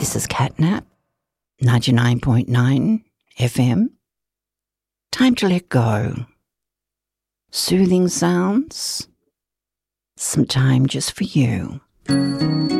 This is Catnap, 99.9 FM. Time to let go. Soothing sounds. Some time just for you.